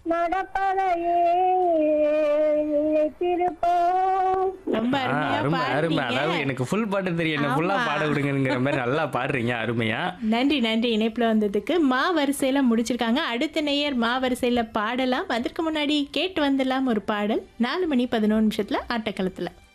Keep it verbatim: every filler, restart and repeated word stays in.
நடப்பதையே நினைத்திருப்போம். ரொம்ப ஆ, அருமையா அருமை அருமை அதாவது பாடுனீங்க. எனக்கு ஃபுல் பாட்டு தெரியும் என்ன ஃபுல்லா ஆமா. பாட விடுங்கிற மாதிரி நல்லா பாடுறீங்க அருமையா. நன்றி நன்றி இணைப்புல வந்ததுக்கு. மா வரிசையில முடிச்சிருக்காங்க. அடுத்த நேயர் மா வரிசையில பாடலாம். அதற்கு முன்னாடி கேட்டு வந்துடலாம் ஒரு பாடல். நாலு மணி பதினொன்று நிமிஷத்துல ஆட்டக்களத்துல.